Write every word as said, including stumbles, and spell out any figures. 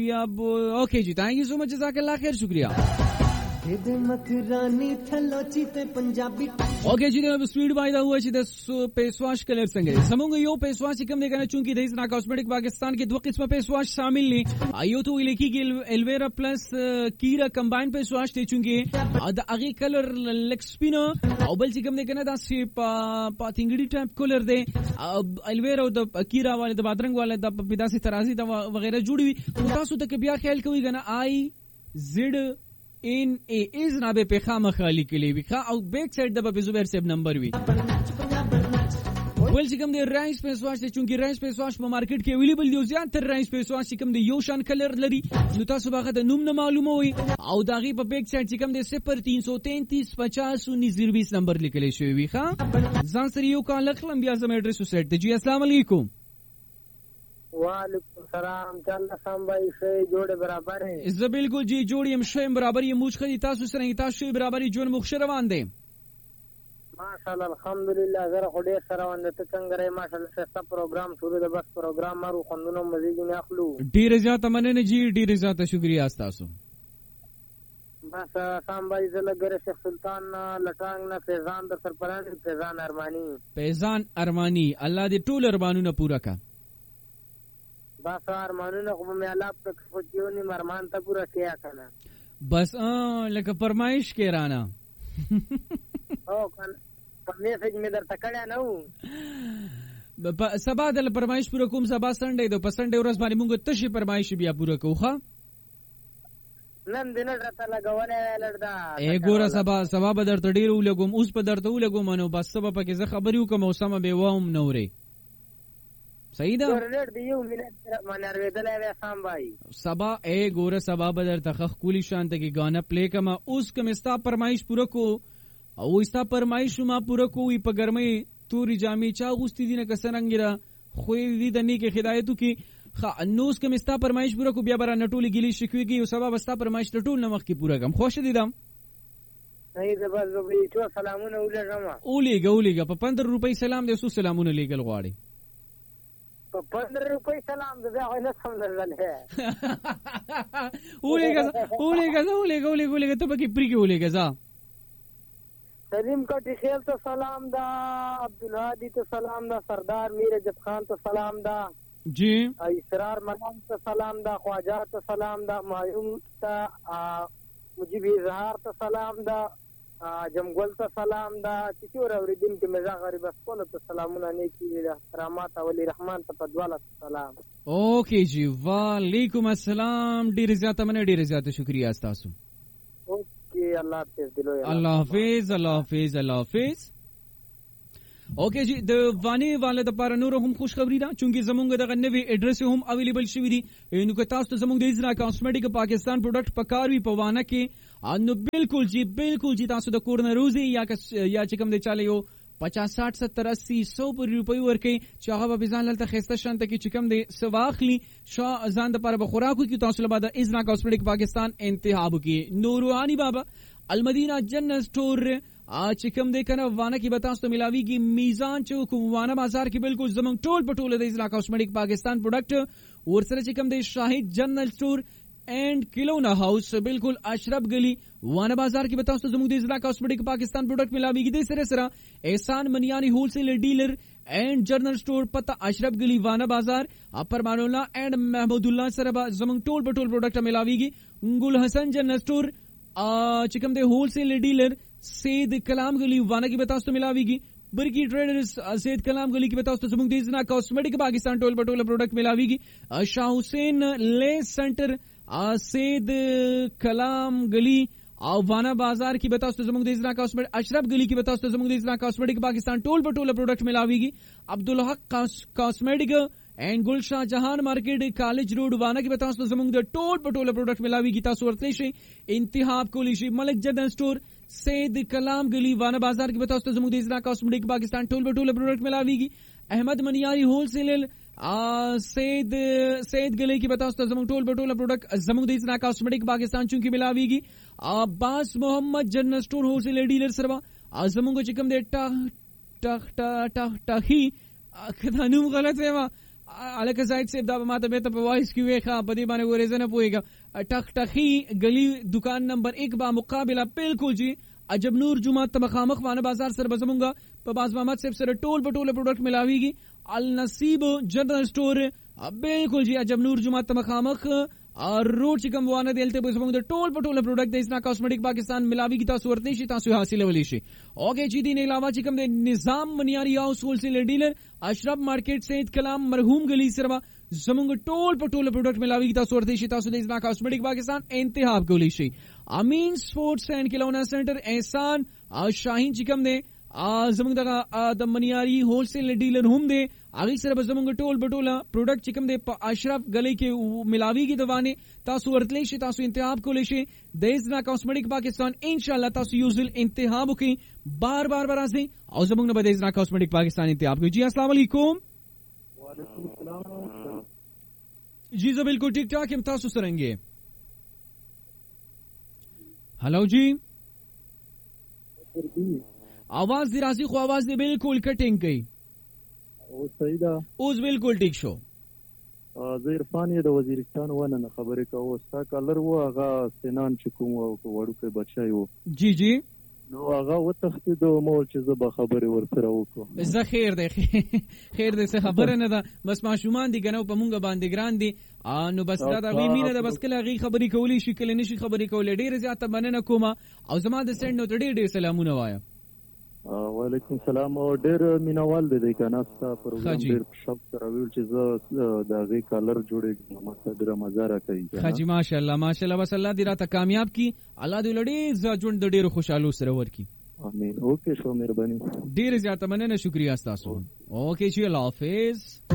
शुक्रिया। ओके जी, thank you so much, जज़ाकल्लाह खैर, शुक्रिया। ओके जी, स्पीड वायदा हुआ ची दस पेशवाश कलर संगे समूंग यो पेशवाश कम देखना चूंकि देश ना कॉस्मेटिक पाकिस्तान के दो किस्म पेशवाश शामिल ने आयो तो इलेकी के एल्वेरा प्लस कीरा कंबाइन पेशवाश थे चूंकि अद आगे कलर लेक्सपिनो ओबल ची कम देखना दा सी पाथिंगड़ी टाइप कलर दे एल्वेरा द कीरा वाले द बादरंग वाले द पिदा से तराजी द वगैरह जुड़ी हुई तासु तक बिया ख्याल कोई गना आई जेड इन ए इज नाबे पे खामा खाली के लिए भी खा और बैक साइड दबा पे जुबैर से नंबर भी वेल चिकम दे राइस पे स्वाश से चूंकि राइस पे स्वाश पे मार्केट के अवेलेबल दियो ज्यादातर राइस पे स्वाश चिकम दे योशान कलर लरी नुता सुबह का नुम न मालूम हुई और दागी पे बैक साइड चिकम दे सिफर तीन सौ तैंतीस पचास उन्नीस जीरो बीस नंबर लिखले शुई भी खा जांसरियो का लखलम बिया जम एड्रेस सेट जी। अस्सलाम वालेकुम। वालेकुम सलाम। चल्ला साम भाई से जोड़े बराबर है इस बिल्कुल जी जोड़ी हम शे बराबर ये मुझ खदी तासु सरे तासु बराबर ये जोन मुखशरवान दे माशाल्लाह अल्हम्दुलिल्लाह जरा खुदे सरवान दे चंगरे माशाल्लाह सस्ता प्रोग्राम शुरू दे बस प्रोग्राम मारू खंदनो मजीद ने अखलू डी रजा तमने ने जी डी रजा त शुक्रिया अस्तासु बस साम भाई से लगरे शेख सुल्तान लटांग ना फैजान द सरपरान फैजान अरमानी फैजान अरमानी अल्लाह दे टूल अरमानू ना पूरा का बस अरमानू ना को मैं अल्लाह तक सोचियो नहीं अरमान ता पूरा किया करना बस अ लेके फरमाइश के राना ओ कन मैसेज में दर तकड़या ना सबा दल फरमाइश पूरा कुम सबा संडे दो संडे उरस बानी मुंग तशी फरमाइश बिया पूरा को खा नन दिन रता लगावले लड़दा ए गोरा सबा सबा बदर तडीर उलगुम उस पदर तो उलगुम मनो बस सबा पके ज खबरियो का मौसम बेवाम नौरे सही दा रेड दियो मिले मानर वेदले वे साम भाई सबा ए गोरा सबा बदर तखख कुली शांत की गाना प्ले कमा उस कमिस्ता फरमाइश पूरा को او استا پرمایش ما پورا کوی په ګرمۍ توري جامې چا غوستي دي نه کسرنګرا خو دې د نیکه هدایتو کې خ نوس کوم استا پرمایش پورا کو بیا برا نټولي ګلی شکويږي او سبب استا پرمایش ټول نمخ کې پورا کم خوش دي دم نه زبر زبر ټول سلامونه ولرما اولېګه اولېګه په پندرہ روپۍ سلام دې سو سلامونه لېګل غواړي په پندرہ روپۍ سلام دې هغه نه سمندل ہے اولېګه اولېګه اولېګه اولېګه ته پکې پری کې اولېګه ځا سلیم کٹی خیل تو سلام دا عبدالهادی تو سلام دا سردار میر جب خان تو سلام دا جی اسرار ملام تو سلام دا خواجہ تو سلام دا معیوم تا مجیب اظہار تو سلام دا جمگل تو سلام دا چیچور اوریدین کے مزا غریب اسکول تو سلامونا نیکی رحمات ولی رحمان تا پدوالا تو سلام اوکے جی وعلیکم السلام ډیر زیاته منه ډیر زیاته شکریہ استاسو اللہ حافظ اللہ حافظ اللہ حافظ اللہ حافظ اوکے جی د وانی والے د پاره نور هم خوش خبری ده چونکی زمونږ د غنوي ایڈریس هم اویلیبل شوی دی نو که تاسو زمونږ د ازرا کاسمیټک پاکستان پروډکټ پکاروي په وانه کې نو بالکل جی بالکل جی تاسو د کورن روزي یا یا چکم د چاله یو پچاس ساٹھ ستر اسی سو پر روپی ورکی چې هغه به ځان لته خسته شانته کې چکم دی سواخلی شا ځان د پر بخوراکو کې تاسو له بعد ازنا کاسمیټک پاکستان انتخاب کې نورانی بابا المدینہ جنرل سٹور چکم دی کنه وانه کې بتاس ته ملاوی کی میزان چوک وانه بازار کې بالکل زمون ټول پټول د ازنا کاسمیټک پاکستان پروډکټ ورسره چکم دی شاهد جنرل سٹور اینڈ کلونا ہاؤس بالکل اشرف گلی وانا بازار کی بتاؤ تو زمود ضلع کاسمیٹک پاکستان پروڈکٹ ملاوی گی سر سرا احسان منیانی ہول سیل ڈیلر اینڈ جنرل سٹور پتہ اشرف گلی وانا بازار اپر مانولا اینڈ محمود اللہ سربا زمون ٹول بٹول پروڈکٹ ملاوی گی گل حسن جنرل سٹور چکم دے ہول سیل ڈیلر سید کلام گلی وانا کی بتاؤ تو ملاوی گی برکی ٹریڈرز سید کلام گلی کی بتاؤ تو زمود ضلع کاسمیٹک پاکستان ٹول بٹول پروڈکٹ ملاوی گی شاہ حسین لیس سینٹر سید کلام گلی او وانا بازار کی بتاؤ تو زمونږ د ازنا کاسمیټک اشرف گلی کی بتاؤ تو زمونږ د ازنا کاسمیټک پاکستان ټول پټول پروډکټ ملاویږي عبدالحق کاسمیټک اینڈ گلشاہ جہان مارکیٹ کالج روڈ وانا کی بتاؤ تو زمونږ د ټول پټول پروډکټ ملاویږي تاسو ورتلی شي انتخاب کولی شي ملک جنرل سٹور سید کلام گلی وانا بازار کی بتاؤ تو زمونږ د ازنا کاسمیټک پاکستان ټول پټول پروډکټ ملاویږي احمد منیاری ہول سیل سید سید گلی کی بتاؤ تو زمونږ ټول پټول پروډکټ زمونږ د ازنا کاسمیټک پاکستان چونکی ملاویږي عباس محمد جنرل سٹور ہول سیل ڈیلر سروا زمونږ چکم دے ټا ټا ټا ټا ټا هی کدا نوم غلط ویما الکه زاید صاحب دا ماته به ته په وایس کې ویخه په دې باندې ورزه نه پويګا ټک ټخي گلی دکان نمبر ایک با مقابله بالکل جی عجب نور جمعه ته مخامخ وانه بازار سره بزمونګه په باز محمد صاحب سره ټول په ټول پروډکټ ملاويږي النصیب جنرل سٹور بالکل جی عجب نور جمعه ته مخامخ اور روډ چې کوم وانه دلته به زموږ د ټول په ټول پروډکټ د اسنا کاسمیټک پاکستان ملاوي کی تاسو ورته شي تاسو حاصل ولې شي اوکے جی دین علاوه چې کوم د نظام منیاری هاوس هولسیل ډیلر اشرف مارکیټ سید کلام مرحوم گلی سره زموږ ټول په ټول پروډکټ ملاوي کی تاسو ورته شي تاسو د اسنا کاسمیټک پاکستان انتخاب کولی شي امین سپورټس اینڈ کلونا سنټر احسان شاهین چې کوم دی زموږ دغه د منیاری هولسیل ډیلر هم دی هغه سره زموږ ټول بټوله پروډکټ چې کوم دی په اشرف گلی کې ملاویږي دوانه تاسو ورتلی شي تاسو انتخاب کولی شي د اسنا کاسمیټک پاکستان ان شاء الله تاسو یوزل انتخاب وکي بار بار برازي او زموږ نه د اسنا کاسمیټک پاکستان انتخاب کوي. جی السلام علیکم. وعلیکم السلام. جی زه بالکل ٹھیک ٹھاک هم تاسو سرنګي. هلو جی आवाज دی راځي خو आवाज دی بالکل کټینګ کوي. او صحیح ده اوس بالکل ټیک شو. زه عرفان یې د وزیرستان ونه نه خبرې کوم ستا کلر و هغه سنان چې کوم وړوکی بچی و جی جی نو هغه وتښتېد او مول چې زه به خبرې ورسره وکړم. زه خیر دی خیر دی څه خبره نه ده بس ماشومان دي ګنو په مونږ باندې ګران دي نو بس دا د غي مینه ده بس کله غي خبرې کولی شي کله نشي خبرې کولې ډېر زیاته مننه کوم او زما د سند نو ډېر ډېر سلامونه وایم. وعلیکم السلام او ډېر مینوال دی کنه ستا پروګرام ډېر شپ سره ویل چې زه د غي کلر جوړې ماته ډېر مزه راکوي. خاجي ماشاءالله ماشاءالله بس الله دې راته کامیاب کی الله دې لړې ز ژوند د ډېر خوشاله سره ورکی. امين. اوکے شو مهرباني ډېر زیاته مننه شکریا تاسو. اوکے جی الله حافظ.